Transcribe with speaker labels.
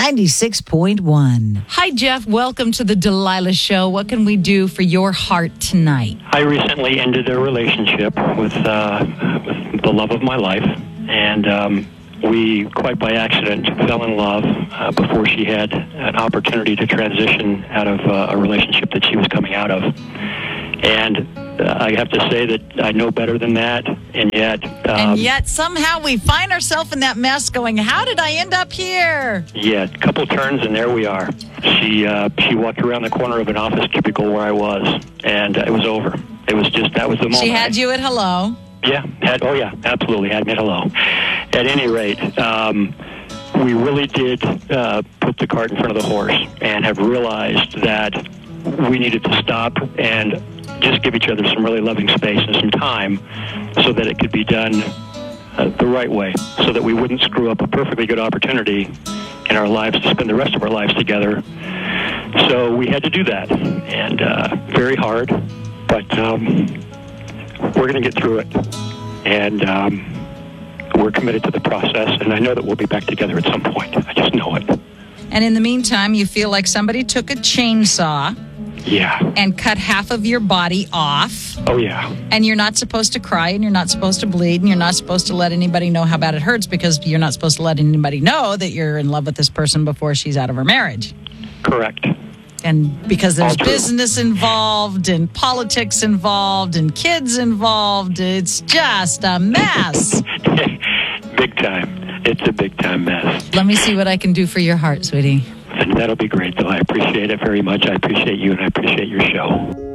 Speaker 1: 96.1.
Speaker 2: Hi, Jeff. Welcome to the Delilah Show. What can we do for your heart tonight?
Speaker 3: I recently ended a relationship with the love of my life, and we, quite by accident, fell in love before she had an opportunity to transition out of a relationship that she was coming out of. And I have to say that I know better than that, and yet
Speaker 2: somehow we find ourselves in that mess going, how did I end up here?
Speaker 3: Yeah, a couple turns, and there we are. She walked around the corner of an office cubicle where I was, and it was over. It was just, that was the moment.
Speaker 2: She had you at hello.
Speaker 3: Yeah, absolutely, had me at hello. At any rate, we really did put the cart in front of the horse and have realized that we needed to stop and just give each other some really loving space and some time so that it could be done the right way, so that we wouldn't screw up a perfectly good opportunity in our lives to spend the rest of our lives together. So we had to do that, and very hard, but we're going to get through it, and we're committed to the process, and I know that we'll be back together at some point. I just know it.
Speaker 2: And in the meantime, you feel like somebody took a chainsaw and cut half of your body off.
Speaker 3: Oh, yeah.
Speaker 2: And you're not supposed to cry, and you're not supposed to bleed, and you're not supposed to let anybody know how bad it hurts, because you're not supposed to let anybody know that you're in love with this person before she's out of her marriage.
Speaker 3: Correct.
Speaker 2: And because there's business involved and politics involved and kids involved, it's just a mess.
Speaker 3: Big time. It's a big time mess.
Speaker 2: Let me see what I can do for your heart, sweetie.
Speaker 3: And that'll be great, though. I appreciate it very much. I appreciate you, and I appreciate your show.